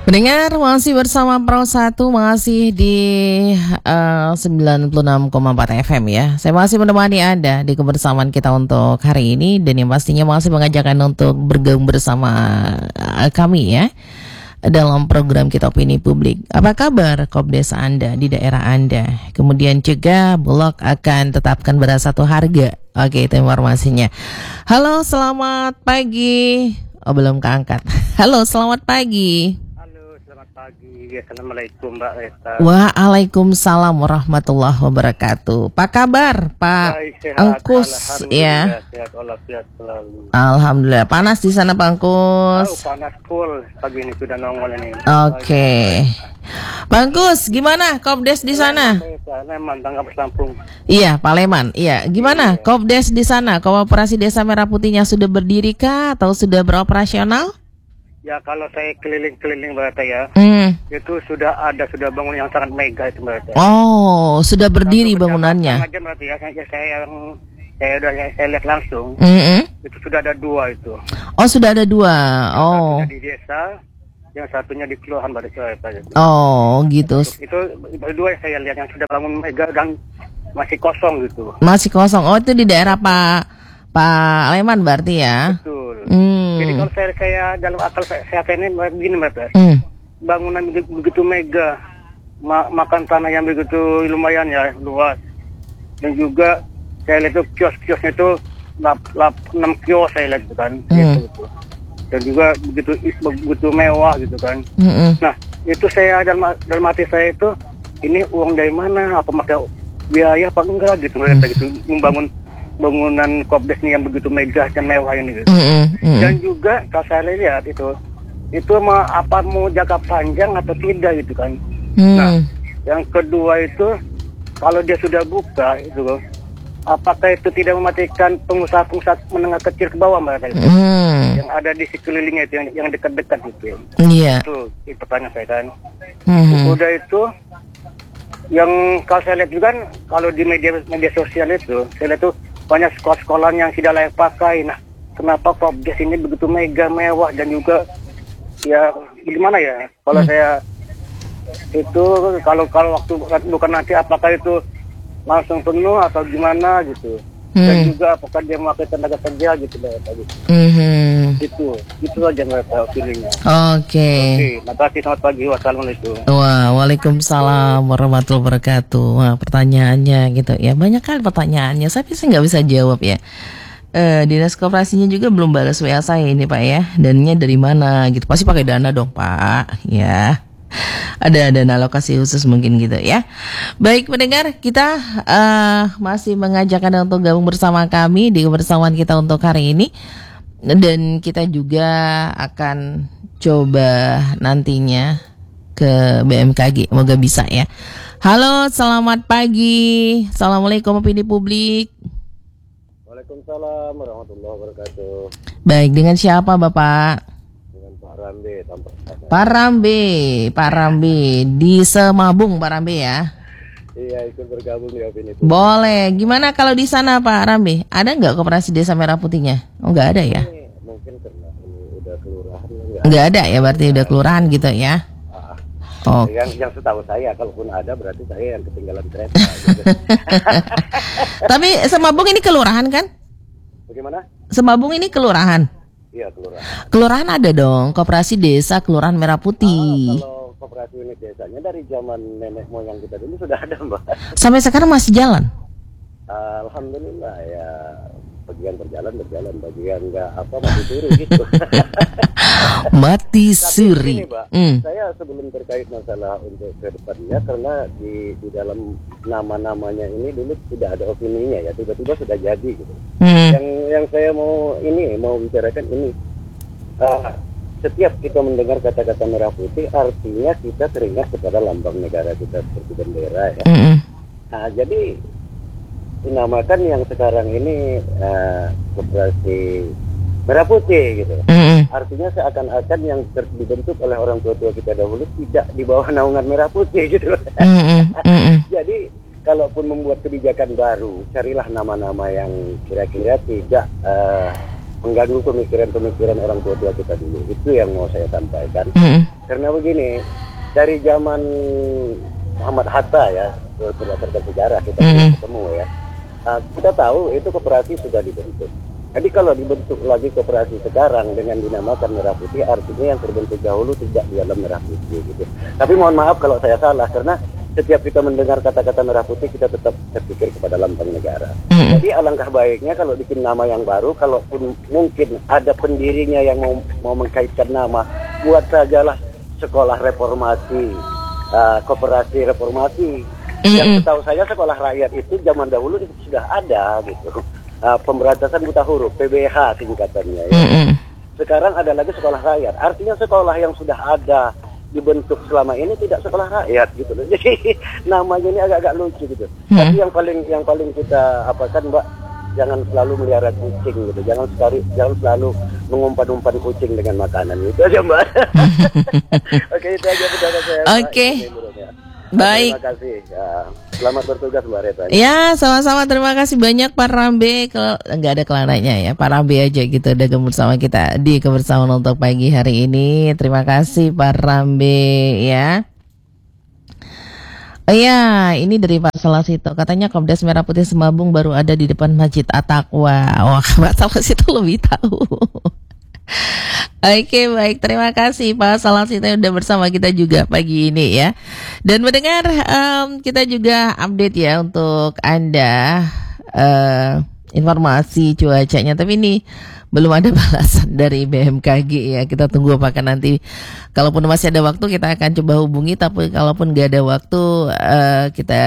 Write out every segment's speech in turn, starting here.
Pendengar masih bersama Pro 1, masih di 96,4 FM ya. Saya masih menemani Anda di kebersamaan kita untuk hari ini, dan yang pastinya masih mengajak Anda untuk bergabung bersama kami ya dalam program kita Opini Publik. Apa kabar Kopdes Anda di daerah Anda? Kemudian juga Bulog akan tetapkan beras satu harga. Oke, itu informasinya. Halo, selamat pagi. Oh, belum keangkat. Halo, selamat pagi. Assalamualaikum Mbak Resta. Waalaikumsalam warahmatullahi wabarakatuh. Apa kabar Pak Angkus ya? Sehat selalu. Alhamdulillah. Panas di sana Pak Angkus? Panas full. Pagi ini sudah nongol ini. Oke. Pak Angkus, gimana Kopdes di sana? Paleman, Tanggap Lampung. Iya, Paleman. Iya, gimana Kopdes di sana? Koperasi Desa Merah Putihnya sudah berdiri kah atau sudah beroperasional? Ya, kalau saya keliling-keliling berarti ya, itu sudah bangun yang sangat mega itu berarti. Oh, sudah berdiri bangunannya. Aja berarti ya, saya lihat langsung. Itu sudah ada 2 itu. Oh, sudah ada 2. Oh. Satunya di desa, yang satunya di kelurahan berarti. Oh, gitu. Itu 2 yang saya lihat yang sudah bangun mega dan masih kosong gitu. Masih kosong. Oh, itu di daerah Pak Leman berarti ya. Betul. Jadi kalau saya dalam akal saya ini begini Mbak, bangunan begitu mega, makan tanah yang begitu lumayan ya, luas, dan juga saya lihat itu kios-kiosnya itu 6 kios saya lihat itu kan, gitu. Dan juga begitu mewah gitu kan. Nah itu saya dalam hati saya itu, ini uang dari mana, apa pakai biaya apa enggak gitu, gitu membangun bangunan Kopdes ini yang begitu megah dan mewah ini gitu. Dan juga kalau saya lihat itu apa mau jangka panjang atau tidak gitu kan. Nah, yang kedua itu kalau dia sudah buka itu, apakah itu tidak mematikan pengusaha-pengusaha menengah kecil ke bawah Mbak? Yang ada di sekelilingnya itu yang dekat-dekat gitu. Iya. Itu pertanyaan saya kan. Udah itu yang kalau saya lihat juga kan, kalau di media sosial itu saya lihat tuh banyak sekolah-sekolah yang tidak layak pakai. Nah, kenapa Kopdes ini begitu mega, mewah, dan juga ya gimana ya? Kalau saya itu kalau waktu bukan nanti apakah itu langsung penuh atau gimana gitu. Dan juga apakah dia memakai tenaga kerja gitu gitu. Itu saja nggak tahu feelingnya. Oke, terima kasih, selamat pagi, wassalamualaikum. Waalaikumsalam warahmatullahi wabarakatuh. Wah, pertanyaannya gitu ya, banyak kali pertanyaannya, tapi saya nggak bisa jawab ya. Dinas koperasinya juga belum balas WA saya ini Pak ya, dananya dari mana gitu, pasti pakai dana dong Pak ya. Ada dana alokasi khusus mungkin gitu ya. Baik pendengar, kita masih mengajak Anda untuk gabung bersama kami di kebersamaan kita untuk hari ini. Dan kita juga akan coba nantinya ke BMKG, semoga bisa ya. Halo, selamat pagi. Assalamualaikum Opini Publik. Waalaikumsalam warahmatullahi wabarakatuh. Baik, dengan siapa Bapak? Pak Rambe di Semabung Pak Rambe ya. Iya, ikut bergabung di Opini Publik. Boleh. Gimana kalau di sana Pak Rambe? Ada nggak koperasi Desa Merah Putihnya? Oh, nggak ada ya? Mungkin karena ini udah kelurahan. Nggak ada ya, berarti udah kelurahan gitu ya? Oh. Yang setahu saya, kalaupun ada berarti saya yang ketinggalan kereta. Gitu. Tapi Semabung ini kelurahan kan? Bagaimana? Semabung ini kelurahan? Iya, kelurahan. Kelurahan ada dong, koperasi desa Kelurahan Merah Putih. Kalau koperasi unit desanya dari zaman nenek moyang kita dulu sudah ada Mbak. Sampai sekarang masih jalan? Alhamdulillah ya, bagian berjalan, bagian enggak masih suri gitu. Mati suri. Tapi ini, Mbak, saya sebelum terkait masalah untuk ke depannya, karena di dalam nama-namanya ini dulu tidak ada opininya ya, tiba-tiba sudah jadi gitu. Yang saya mau bicarakan ini, setiap kita mendengar kata-kata merah putih, artinya kita teringat kepada lambang negara kita seperti bendera ya. Nah, jadi dinamakan yang sekarang ini koperasi merah putih gitu. Artinya seakan-akan yang dibentuk oleh orang tua-tua kita dahulu tidak di bawah naungan merah putih gitu. Jadi kalaupun membuat kebijakan baru, carilah nama-nama yang kira-kira tidak mengganggu pemikiran orang tua kita dulu. Itu yang mau saya sampaikan. Karena begini, dari zaman Muhammad Hatta ya, berdasarkan sejarah kita ketemu ya. Kita tahu itu koperasi sudah dibentuk. Jadi kalau dibentuk lagi koperasi sekarang dengan dinamakan merah putih, artinya yang terbentuk dahulu tidak di dalam merah putih gitu. Tapi mohon maaf kalau saya salah, karena setiap kita mendengar kata-kata merah putih kita tetap terpikir kepada lambang negara. Jadi alangkah baiknya kalau bikin nama yang baru, kalaupun mungkin ada pendirinya yang mau mengkaitkan nama, buat sajalah sekolah reformasi, koperasi reformasi. Yang setahu saya sekolah rakyat itu zaman dahulu itu sudah ada gitu. Pemberantasan buta huruf, PBH singkatannya ya. Sekarang ada lagi sekolah rakyat. Artinya sekolah yang sudah ada dibentuk selama ini tidak sekolah rakyat gitu loh. Jadi namanya ini agak-agak lucu gitu. Tapi yang paling kita apakan, Mbak, jangan selalu melihara kucing gitu. Jangan selalu mengumpan-umpan kucing dengan makanan. Itu aja, Mbak. Oke, itu aja pendapat saya. Oke. Baik. Terima kasih. Selamat bertugas, Mbak Reta. Ya, sama-sama. Terima kasih banyak Pak Rambe. Nggak ada kelananya ya, Pak Rambe aja gitu udah gabung bersama kita di Kebersamaan untuk pagi hari ini. Terima kasih Pak Rambe ya. Oh ya, ini dari Pak Salasito. Katanya Kopdas Merah Putih Semabung baru ada di depan Masjid At-Taqwa. Wah, Pak Salasito lebih tahu. Oke, baik, terima kasih Pak Salasito yang udah bersama kita juga pagi ini ya. Dan mendengar kita juga update ya untuk Anda informasi cuacanya. Tapi ini belum ada balasan dari BMKG ya. Kita tunggu apakah nanti, kalaupun masih ada waktu kita akan coba hubungi. Tapi kalaupun gak ada waktu kita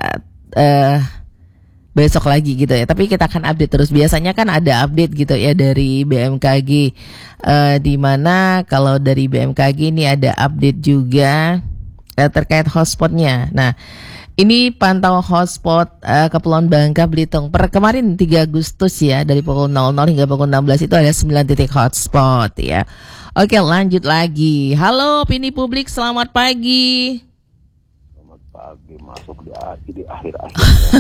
besok lagi gitu ya. Tapi kita akan update terus. Biasanya kan ada update gitu ya dari BMKG, di mana kalau dari BMKG ini ada update juga terkait hotspotnya. Nah, ini pantau hotspot Kepulauan Bangka Belitung per kemarin 3 Agustus ya, dari pukul 00 hingga pukul 16 itu ada 9 titik hotspot ya. Oke, lanjut lagi. Halo Opini Publik, selamat pagi. Pagi masuk di akhir-akhir.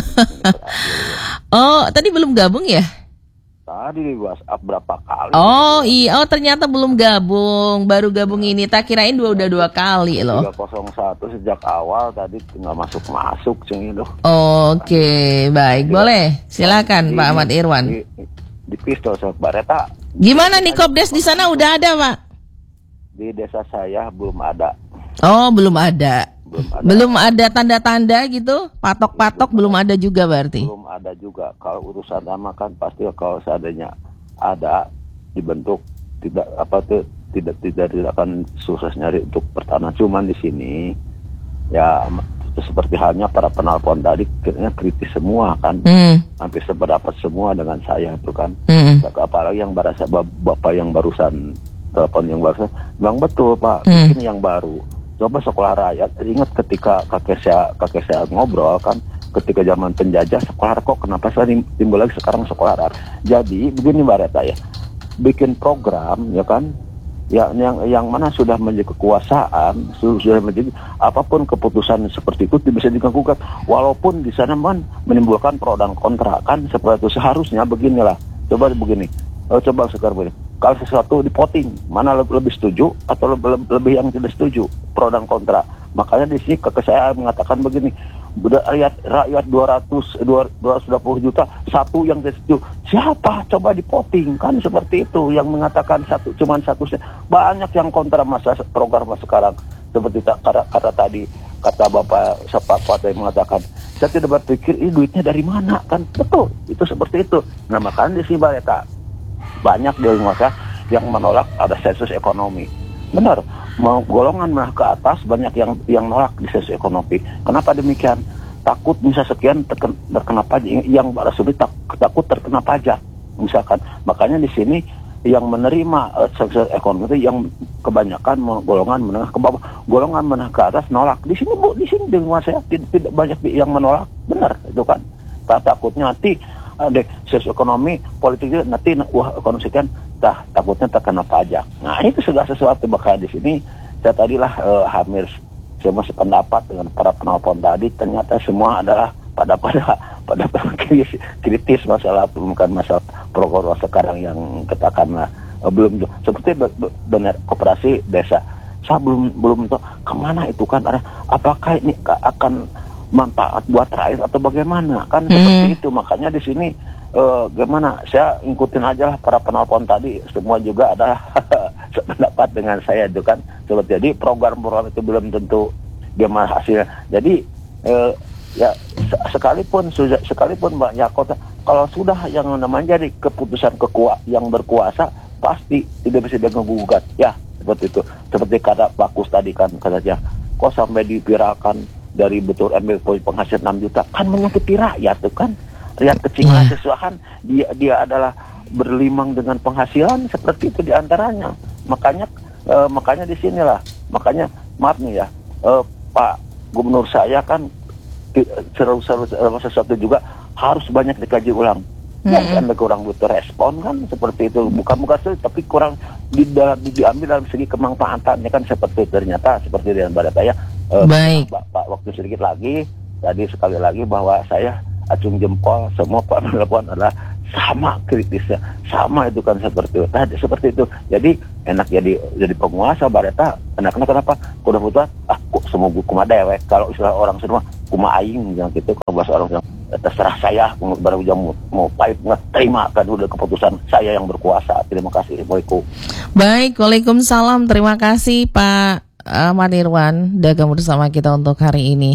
Oh, tadi belum gabung ya? Tadi di WhatsApp berapa kali? Oh iya, oh ternyata belum gabung, baru gabung ini. Tak kirain udah 2 kali loh. 301 sejak awal tadi nggak masuk cing itu. Oke, baik, boleh. Silakan Pak Ahmad Irwan. Di pistol Mbak Reta. Gimana nih Kopdes di sana udah ada, Pak? Di desa saya belum ada. Oh, belum ada. Belum ada tanda-tanda gitu, patok-patok belum ada juga berarti. Belum ada juga. Kalau urusan nama kan pasti kalau seadanya ada dibentuk, tidak akan sukses nyari untuk pertanahan. Cuman di sini ya seperti halnya para penelpon tadi kayaknya kritis semua kan, hampir sependapat semua dengan saya itu kan. Apalagi yang barasa bapak yang barusan telepon yang barusan, bilang betul Pak, bikin yang baru. Coba sekolah rakyat, ingat ketika kakek saya ngobrol kan, ketika zaman penjajah sekolah kok kenapa saya timbul lagi sekarang sekolah rakyat. Jadi begini Mbak Reta ya, bikin program ya kan, ya yang mana sudah menjadi kekuasaan, sudah menjadi apapun keputusan seperti itu bisa diganggukan, walaupun di sana menimbulkan pro dan kontra kan, seperti itu seharusnya beginilah. Coba begini, coba sekarang begini. Kalau sesuatu dipoting, mana lebih setuju atau lebih yang tidak setuju, pro dan kontra. Makanya di sini kakek saya mengatakan begini, rakyat 220 juta, satu yang tidak setuju. Siapa? Coba dipoting, kan seperti itu. Yang mengatakan cuman satu. Banyak yang kontra masa program sekarang. Seperti kata tadi, kata Bapak Sepak Kuat yang mengatakan, saya tidak berpikir ini duitnya dari mana, kan betul. Itu seperti itu. Nah makanya di sini Mbak Reta, banyak dari masa yang menolak ada sensus ekonomi. Benar, golongan menengah ke atas banyak yang nolak di sensus ekonomi. Kenapa demikian? Takut bisa sekian terkena pajak, yang sulit takut terkena pajak misalkan. Makanya di sini yang menerima sensus ekonomi itu yang kebanyakan golongan menengah ke bawah, golongan menengah ke atas nolak. Di sini Bu, di sini di rumah saya tidak banyak yang menolak. Benar itu kan. Takutnya nanti sensus ekonomi politik itu nanti ekonomi sekian takutnya terkena pajak. Nah itu segala sesuatu. Bakal di sini saya tadilah hampir semua sependapat dengan para penelpon tadi, ternyata semua adalah pada kritis masalah, bukan masalah program sekarang yang katakanlah belum seperti benar koperasi desa. Saya belum tahu kemana itu kan, apakah ini akan manfaat buat rakyat atau bagaimana kan seperti itu. Makanya di sini gimana, saya ngikutin aja lah para penelpon tadi, semua juga ada pendapat dengan saya itu kan. Jadi program-program itu belum tentu gimana hasilnya. Jadi ya sekalipun banyak kota, kalau sudah yang namanya jadi keputusan yang berkuasa pasti tidak bisa digugat ya, seperti itu. Seperti kata Bagus tadi kan katanya, kok sampai dipiralkan dari betul penghasilan 6 juta, kan menyakiti rakyat tuh kan. Rakyat kecil sesuahan dia adalah berlimang dengan penghasilan seperti itu diantaranya. Makanya di sinilah, makanya maaf nih ya, Pak Gubernur saya kan sesuatu juga harus banyak dikaji ulang. Kan kurang butuh respon kan seperti itu, bukan tapi kurang diambil dalam segi kemanfaatannya kan seperti itu. Ternyata seperti yang pada saya. Baik. Pak, waktu sedikit lagi tadi sekali lagi bahwa saya acung jempol semua Pak telepon adalah sama kritisnya, sama itu kan seperti itu. Tadi seperti itu. Jadi enak jadi penguasa bareta. Enaknya kenapa? Kuda putus kok semua kuma dewek. Kalau istilah orang semua kuma aing yang gitu, kalau bahasa orang yang terserah saya baru jam mau pahit terima kan udah keputusan saya yang berkuasa. Terima kasih. Assalamualaikum. Baik, waalaikumsalam. Terima kasih Pak Ahmad Irwan udah gabung bersama kita untuk hari ini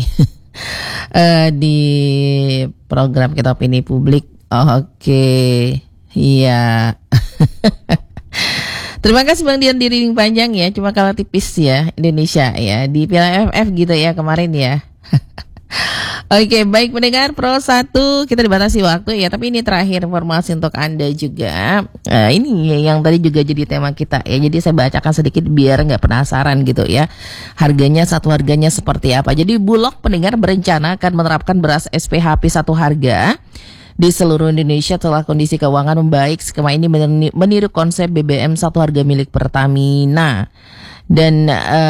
di program Kita Opini Publik. Oke, iya. Terima kasih Bang Dian di Ring Panjang ya, cuma kalah tipis ya Indonesia ya di Piala AFF gitu ya kemarin ya. Oke, baik pendengar Pro 1, kita dibatasi waktu ya, tapi ini terakhir informasi untuk Anda juga. Ini yang tadi juga jadi tema kita ya, jadi saya bacakan sedikit biar nggak penasaran gitu ya. Satu harganya seperti apa. Jadi Bulog pendengar berencana akan menerapkan beras SPHP satu harga di seluruh Indonesia setelah kondisi keuangan membaik. Skema ini meniru konsep BBM satu harga milik Pertamina. Dan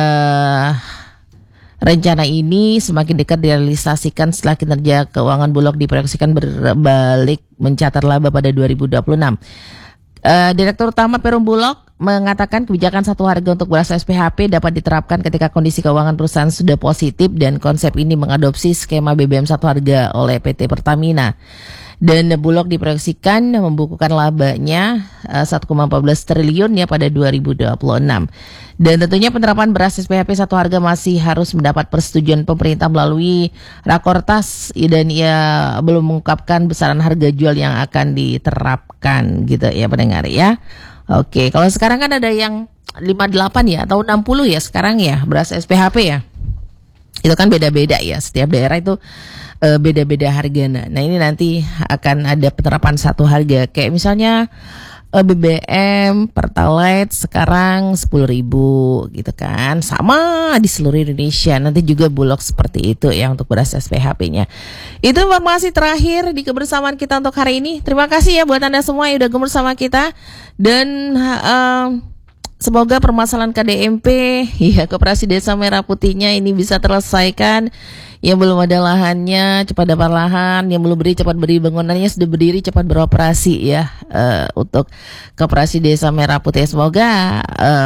rencana ini semakin dekat direalisasikan setelah kinerja keuangan Bulog diproyeksikan berbalik mencatat laba pada 2026. Direktur Utama Perum Bulog mengatakan kebijakan satu harga untuk beras SPHP dapat diterapkan ketika kondisi keuangan perusahaan sudah positif dan konsep ini mengadopsi skema BBM satu harga oleh PT Pertamina. Dan Bulog diproyeksikan membukukan labanya 1,14 triliun ya pada 2026. Dan tentunya penerapan beras SPHP satu harga masih harus mendapat persetujuan pemerintah melalui Rakortas, dan ia belum mengungkapkan besaran harga jual yang akan diterapkan gitu ya pendengar ya. Oke, kalau sekarang kan ada yang 58 ya atau 60 ya sekarang ya beras SPHP ya. Itu kan beda-beda ya, setiap daerah itu beda-beda harganya. Nah ini nanti akan ada penerapan satu harga. Kayak misalnya BBM Pertalite sekarang 10.000 gitu kan. Sama di seluruh Indonesia. Nanti juga Bulog seperti itu ya untuk beras SPHP-nya. Itu informasi terakhir di kebersamaan kita untuk hari ini. Terima kasih ya buat Anda semua yang udah gabung bersama kita. Dan semoga permasalahan KDMP ya Koperasi Desa Merah Putihnya ini bisa terselesaikan. Yang belum ada lahannya cepat dapat lahan, yang belum beri cepat beri, bangunannya sudah berdiri cepat beroperasi ya untuk Koperasi Desa Merah Putih. Semoga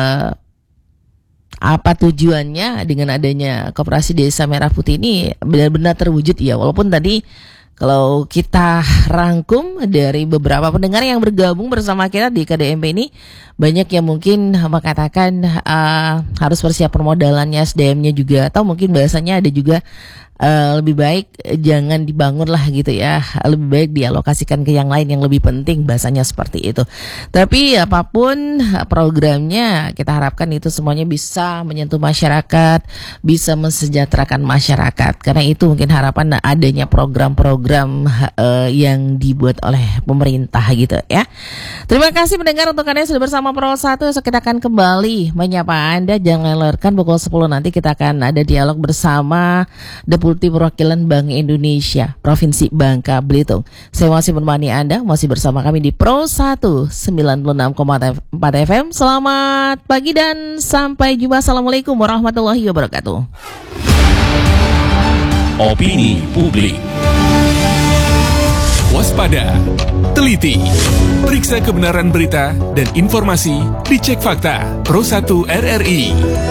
apa tujuannya dengan adanya Koperasi Desa Merah Putih ini benar-benar terwujud ya. Walaupun tadi kalau kita rangkum dari beberapa pendengar yang bergabung bersama kita di KDMP ini, banyak yang mungkin mengatakan harus persiap permodalannya, SDM-nya juga, atau mungkin bahasanya ada juga lebih baik jangan dibangun lah gitu ya, lebih baik dialokasikan ke yang lain yang lebih penting, bahasanya seperti itu. Tapi apapun programnya, kita harapkan itu semuanya bisa menyentuh masyarakat, bisa mensejahterakan masyarakat. Karena itu mungkin harapan adanya program-program yang dibuat oleh pemerintah gitu ya. Terima kasih mendengar untuk Anda yang sudah bersama Pro 1. Kita akan kembali menyapa Anda, jangan lewatkan pukul 10 nanti kita akan ada dialog bersama Deputi Perwakilan Bank Indonesia Provinsi Bangka Belitung. Saya masih menemani Anda, masih bersama kami di Pro 1 96,4 FM. Selamat pagi dan sampai jumpa. Assalamualaikum warahmatullahi wabarakatuh. Opini Publik. waspada, teliti, periksa kebenaran berita dan informasi di Cek Fakta Pro 1 RRI.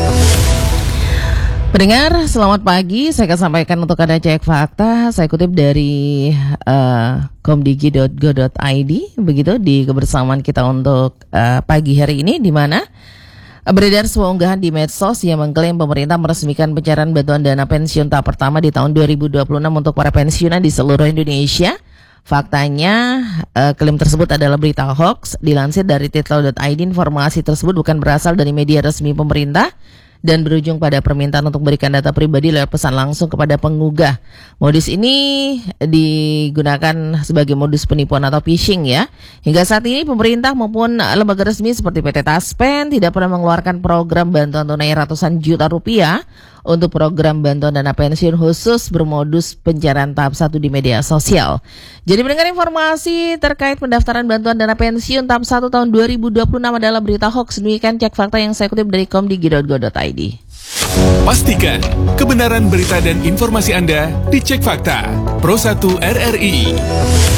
Pendengar, selamat pagi. Saya akan sampaikan untuk Anda Cek Fakta. Saya kutip dari komdigi.go.id. Begitu di kebersamaan kita untuk pagi hari ini, di mana beredar sebuah unggahan di medsos yang mengklaim pemerintah meresmikan pencairan bantuan dana pensiun tahap pertama di tahun 2026 untuk para pensiunan di seluruh Indonesia. Faktanya, klaim tersebut adalah berita hoax. Dilansir dari titlo.id, informasi tersebut bukan berasal dari media resmi pemerintah dan berujung pada permintaan untuk berikan data pribadi lewat pesan langsung kepada penggugah. Modus ini digunakan sebagai modus penipuan atau phishing ya. Hingga saat ini pemerintah maupun lembaga resmi seperti PT Taspen tidak pernah mengeluarkan program bantuan tunai ratusan juta rupiah untuk program bantuan dana pensiun khusus bermodus pencairan tahap 1 di media sosial. Jadi mendengar informasi terkait pendaftaran bantuan dana pensiun tahap 1 tahun 2026 adalah berita hoax. Demikian Cek Fakta yang saya kutip dari komdigi.go.id. Pastikan kebenaran berita dan informasi Anda di Cek Fakta Pro 1 RRI.